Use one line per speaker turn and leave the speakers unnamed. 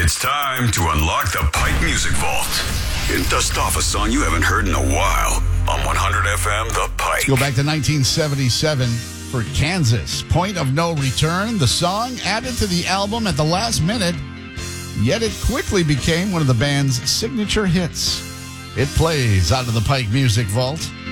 It's time to unlock the Pike Music Vault and dust off a song you haven't heard in a while on 100 FM The Pike.
Let's go back to 1977 for Kansas. Point of No Return, the song added to the album at the last minute, yet it quickly became one of the band's signature hits. It plays out of the Pike Music Vault.